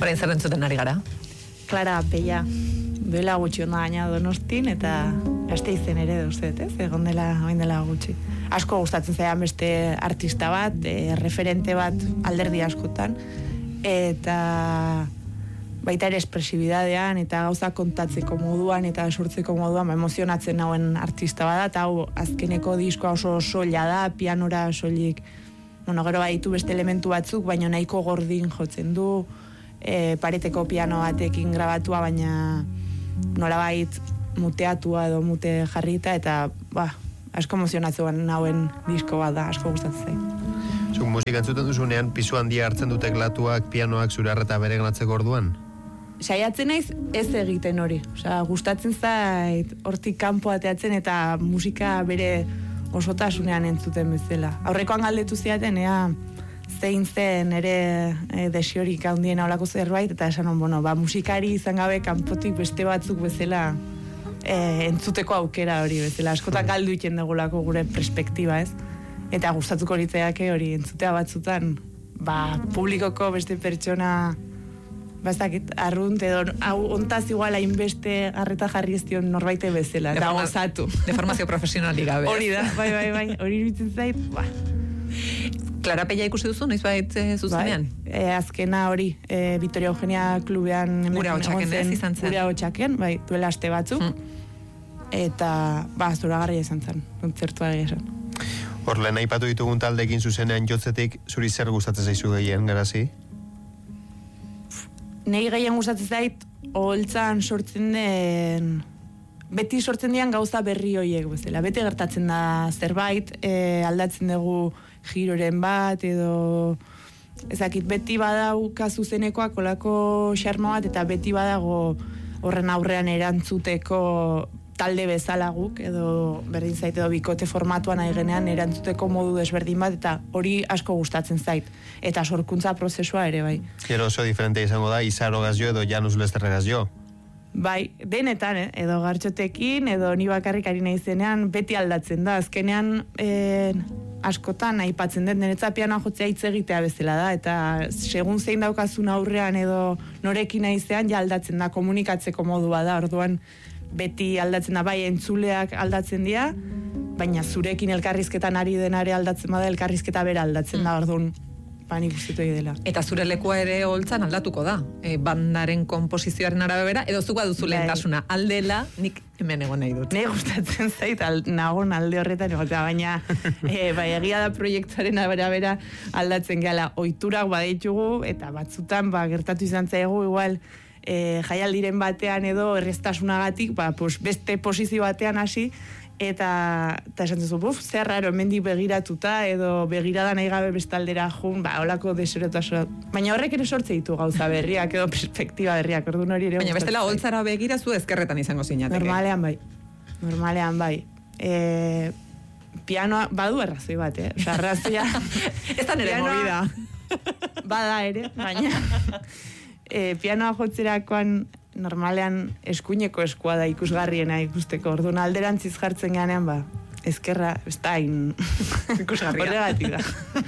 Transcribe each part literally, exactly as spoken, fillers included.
Horain zer entzuten ari gara? Clara Peia, duela gutxi onda gaina Donostin, eta Gasteizen ere duzet, ez? Egon dela, oin dela gutxi. Asko gustatzen zaidan beste artista bat, e, referente bat alderdi askotan, eta baita ere espresibidadean, eta gauza kontatzeko moduan, eta sortzeko moduan, ba, emozionatzen nauen artista bada, eta hau azkeneko diskoa oso soila da, pianora soilik, bueno, gero baditu beste elementu batzuk, baina nahiko gordin jotzen du, e, pareteko piano batekin grabatua, baina nolabait muteatua edo mute jarrita, eta ba, asko emozionatzen nauen disko bat da, asko gustatzen zait. Zuk musika entzuten duzunean, pisu handia hartzen dute teklatuak, pianoak zure arreta bere ganatzeko orduan? Saiatzen naiz ez egiten hori. Osea, gustatzen zait hortik kanpo ateatzen eta musika bere osotasunean entzuten bezala. Aurrekoan galdetu ziaten, ea zein zen ere e, desiorik handiena olako zerbait, eta esan on, bueno, ba, musikari izan gabe kanpotik beste batzuk bezala e, entzuteko aukera hori bezala. Askotan galdu iten dugulako gure perspektiba, ez? Eta gustatuko litzeake hori entzutea batzutan, ba, publikoko beste pertsona bastakit, arrunt edo hau ontaz igual hainbeste arreta jarri ez dion norbaite bezala, eta gozatu. De formazio profesionalik gabe. Hori da, bai, bai, bai, hori iruditzen zait, ba. Clara Peia ikusi duzu, noiz bait e, zuzenean? Bai, e, azkena hori, e, Vitoria Eugenia klubean Gure hotxaken, ez izan zen? Gure hotxaken, bai, duela aste batzuk, hmm. eta, ba, zoragarria izan zen, kontzertua egia esan. Hor, lehen aipatu ditugun taldekin zuzenean jotzetik, zuri zer gustatzen zaizu gehien, Garazi? Nei gehien gustatzen zait, oholtzan sortzen den, beti sortzen dian gauza berri horiek bezala. Beti gertatzen da zerbait, e, aldatzen dugu giroren bat, edo ezakit, beti badauka zuzenekoak olako xarma bat, eta beti badago horren aurrean erantzuteko talde bezala guk, edo berdin zait edo bikote formatuan nahi genean erantzuteko modu desberdin bat, eta hori asko gustatzen zait. Eta sorkuntza prozesua ere, bai. Gero oso diferente izango da, Izaro gazio edo Janus Lester gazio. Bai, denetan, eh? Edo gartxotekin, edo ni bakarrik ari nahi zenean, beti aldatzen da. Azkenean, eh, askotan aipatzen den, niretzat pianoa jotzea hitz egitea bezala da, eta segun zein daukazun aurrean edo norekin naizean, ja aldatzen da, komunikatzeko modua da, orduan beti aldatzen da, bai, entzuleak aldatzen dira, baina zurekin elkarrizketan ari denare aldatzen bada, elkarrizketa bera aldatzen da, orduan, bani guztitu dela. Eta zure lekua ere holtzan aldatuko da, e, bandaren komposizioaren arabera, edo zuka duzu lehentasuna, aldela, nik hemen egon nahi dut. Ne gustatzen zait, al, nagon alde horretan egotea, baina e, bai, egia da proiektuaren arabera aldatzen gehala, ohiturak baditugu, eta batzutan, ba, gertatu izan zaigu, igual, E, jaialdiren batean edo erreztasunagatik, ba, pues, beste posizio batean hasi, eta eta esan duzu, buf, zer raro, hemendik begiratuta, edo begirada nahi gabe bestaldera jun, ba, holako deserotasun. Baina horrek ere sortze ditu gauza berriak, edo perspektiba berriak, orduan hori ere. Baina bestela holtzara begira zu ezkerretan izango zinateke. Normalean bai, normalean bai. E, pianoa, badu errazoi bat, eh? Osa, errazoia... Ez da nere movida. Bada ere, baina... E, pianoa jotzerakoan normalean eskuineko eskua da ikusgarriena ikusteko, orduan alderantziz jartzen ganean, ba, ezkerra, ez da hain ikusgarria. Horregatik da.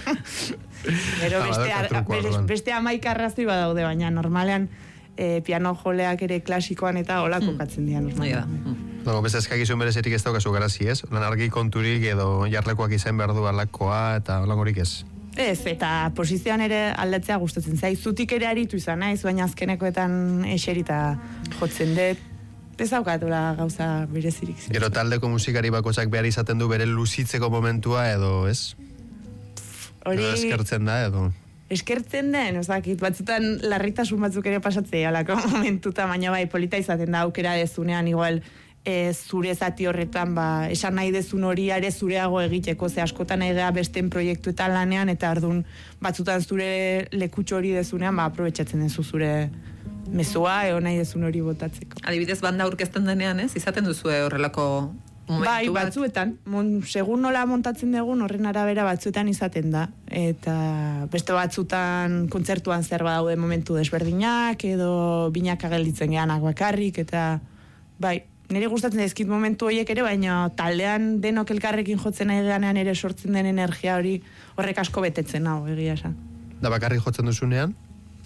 Pero beste, ar, beste amaika arrazoi badaude, baina normalean e, piano joleak ere klasikoan eta holako hmm. katzen dira normalean. Hmm. No, beste eskakizun berezetik ez daukazu Garazi, ez? Lan argi konturik edo jarlekoak izan behar du alakoa eta holangorik ez? Ez, eta posizioan ere aldatzea gustatzen zaiz. Zutik ere aritu izan naiz, baina azkenekoetan eserita jotzen dut. Ez daukatula gauza berezirik. Gero taldeko musikari bakoitzak behar izaten du bere luzitzeko momentua edo, ez? Hori... Edo eskertzen da, edo... Eskertzen den, ez dakit, batzutan larritasun batzuk ere pasatzea alako momentuta, baina bai, polita izaten da aukera dezunean, igual... E, zure zati horretan, ba, esan nahi dezun hori ere zureago egiteko, ze askotan nahi da besten proiektuetan lanean, eta ardun batzutan zure lekutxo hori dezunean, ba, aprobetxatzen dezu zure mezua, eo nahi dezun hori botatzeko. Adibidez, banda aurkezten denean, ez? Izaten duzu horrelako momentu bai, bat? batzuetan. Mon, segun nola montatzen dugun, horren arabera batzuetan izaten da. Eta beste batzutan kontzertuan zer badaude momentu desberdinak, edo binak agelditzen geanak bakarrik, eta bai, nire gustatzen zaizkit momentu horiek ere, baina taldean denok elkarrekin jotzen nahi ganean ere sortzen den energia hori horrek asko betetzen hau, egia esan. Da bakarrik jotzen duzunean?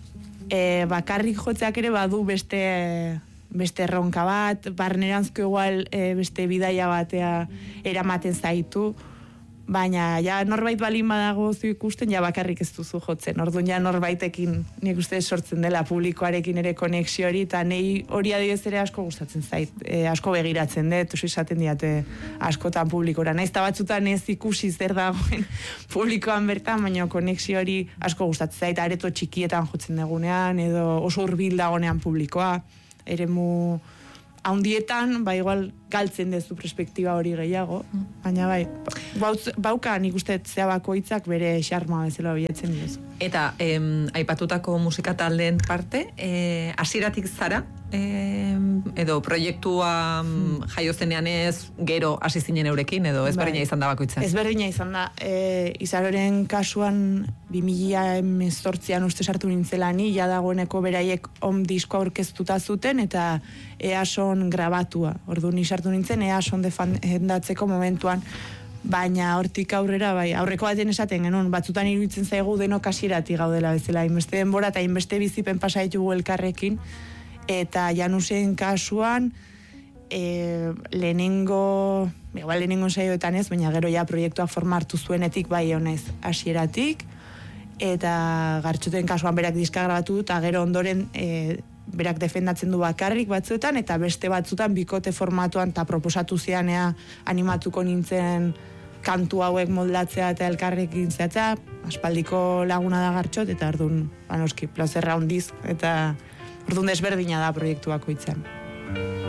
e, bakarrik jotzeak ere badu beste beste erronka bat, barneranzko igual e, beste bidaia batea eramaten zaitu, baina ja norbait balin badago zu ikusten, ja bakarrik ez duzu jotzen. Orduan ja norbaitekin nik uste sortzen dela publikoarekin ere konexio hori, eta nei hori adibidez ere asko gustatzen zait, e, asko begiratzen dut, oso izaten diate askotan publikora. Naiz eta batzutan ez ikusi zer dagoen publikoan bertan, baina konexio hori asko gustatzen zait, areto txikietan jotzen dugunean, edo oso hurbil dagonean publikoa, eremu haundietan, ba igual galtzen dezu perspektiba hori gehiago, baina bai, bautz, bauka nik uste zea bakoitzak bere xarma bezala bilatzen diozu. Eta em, aipatutako musika taldeen parte, eh, hasieratik zara, em, edo proiektua hmm. jaio zenean ez, gero hasi zinen eurekin, edo ezberdina bai. izan da bakoitza? Ezberdina izan da, e, Izaroren kasuan bi mila hemezortzian uste sartu nintzela ni, ja dagoeneko beraiek on diskoa aurkeztuta zuten, eta Eason grabatua. Ordu ni sartu nintzen Eason defendatzeko momentuan, baina hortik aurrera, bai, aurreko baten esaten genuen, batzutan iruditzen zaigu denok hasieratik gaudela bezala, inbeste denbora eta inbeste bizipen pasa ditugu elkarrekin, eta Janusen kasuan, e, lehenengo, igual lehenengo saioetan ez, baina gero ja proiektua formartu zuenetik, bai honez, hasieratik, eta Gartxoten kasuan berak diska grabatu, eta gero ondoren, e, berak defendatzen du bakarrik batzuetan, eta beste batzutan bikote formatuan eta proposatu zianea animatuko nintzen kantu hauek moldatzea eta elkarrekin zehatzea, aspaldiko laguna da Gartxot, eta orduan, banoski, plazerra hondiz, eta orduan desberdina da proiektuako itzan.